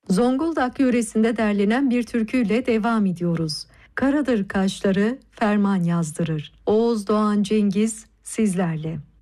Zonguldak yöresinde derlenen bir türküyle devam ediyoruz. Karadır kaşları, ferman yazdırır. Oğuz Doğan Cengiz sizlerle.